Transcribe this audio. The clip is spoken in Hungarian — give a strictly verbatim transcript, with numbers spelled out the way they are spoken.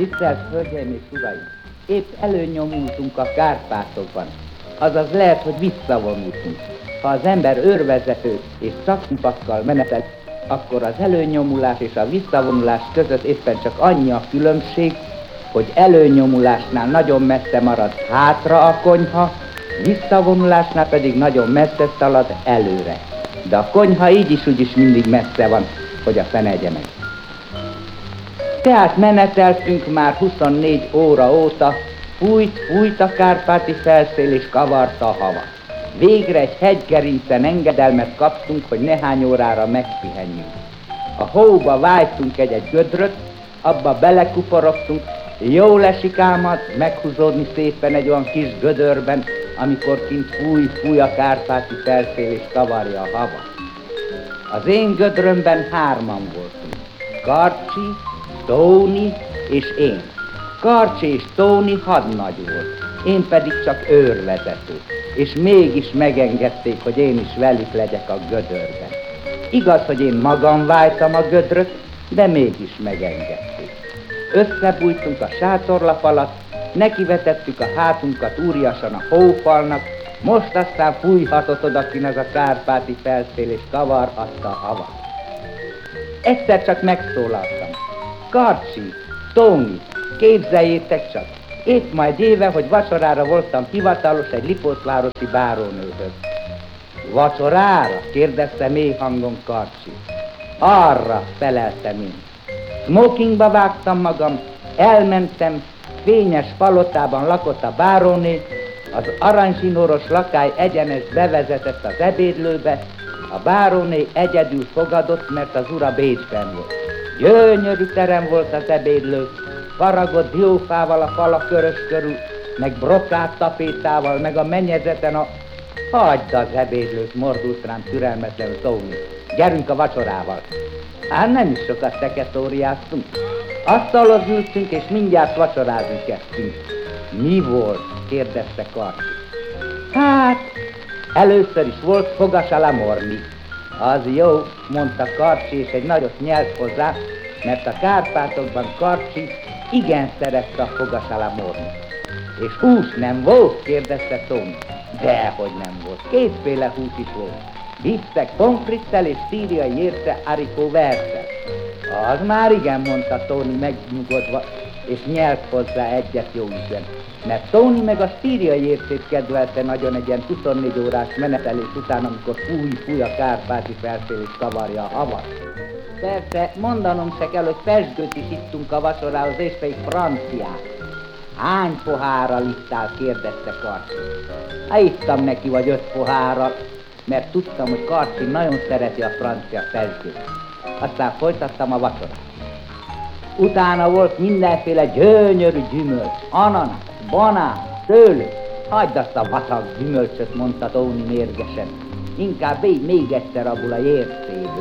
Tisztelt Hölgyeim és Uraim! Épp előnyomultunk a Kárpátokban, azaz lehet, hogy visszavonultunk. Ha az ember őrvezető és szakmpakkal menetel, akkor az előnyomulás és a visszavonulás között éppen csak annyi a különbség, hogy előnyomulásnál nagyon messze marad hátra a konyha, visszavonulásnál pedig nagyon messze szalad előre. De a konyha így is úgy is mindig messze van, hogy a fenegye meg. Tehát meneteltünk már huszonnégy óra óta, fújt, fújt a kárpáti felszél és kavarta a havat. Végre egy hegygerincen engedelmet kaptunk, hogy nehány órára megpihenjünk. A hóba vájtunk egy-egy gödröt, abba belekuporogtunk, jól esik ám az meghúzódni szépen egy olyan kis gödörben, amikor kint fúj, fúj a kárpáti felszél és kavarja a havat. Az én gödrömben hárman voltunk, Karcsi, Tóni és én. Karcsi és Tóni hadnagy volt, én pedig csak őrvezető, és mégis megengedték, hogy én is velük legyek a gödörben. Igaz, hogy én magam vájtam a gödröt, de mégis megengedték. Összebújtunk a sátorlap alatt, nekivetettük a hátunkat úriasan a hófalnak, most aztán fújhatott odakin az a kárpáti felszél és kavarhatta a havat. Egyszer csak megszólaltam. Karcsi, Tóni, képzeljétek csak, épp majd éve, hogy vacsorára voltam hivatalos egy lipótvárosi bárónőhöz. Vacsorára? Kérdezte mély hangon Karcsi. Arra, feleltem én. Smokingba vágtam magam, elmentem, fényes palotában lakott a báróné, az aranyzsinóros lakály egyenes bevezetett az ebédlőbe, a báróné egyedül fogadott, mert az ura Bécsben volt. Gyönyörű terem volt az ebédlő, faragott diófával a fala körös körül, meg brokát tapétával, meg a mennyezeten a... Hagyd az ebédlőt, mordult rám türelmetlenül Tóni. Gyerünk a vacsorával. Hát nem is sokat szeketóriáztunk. Asztalhoz ültünk, és mindjárt vacsorázni kezdtünk. Mi volt? Kérdezte Karcsi. Hát, először is volt fogas a la morni. Az jó, mondta Karcsi, és egy nagyot nyelt hozzá, mert a Kárpátokban Karcsi igen szerette a fogas a la morni. És hús nem volt? Kérdezte Tóni. Dehogy nem volt. Kétféle hús is volt. Biftek pomfrittel és szíriai érce haricot verttel. Az már igen, mondta Tóni megnyugodva, és nyelt hozzá egyet jó ízben. Mert Tóni meg a szíriai ércét kedvelte nagyon egy ilyen huszonnégy órás menetelés után, amikor fúj, fúj a kárpáti felszél és kavarja a havat. Persze, mondanom se kell, hogy pezsgőt is ittunk a vacsorához, és pedig franciát. Hány pohárral ittál? Kérdezte Karcsi. Hát ittam neki vagy öt pohárral, mert tudtam, hogy Karcsi nagyon szereti a francia pezsgőt. Aztán folytattam a vacsorát. Utána volt mindenféle gyönyörű gyümölcs, ananas, banán, szőlő. Hagyd azt a vacak gyümölcsöt, mondta Tóni mérgesen. Inkább égy még egyszer abból a ércéből.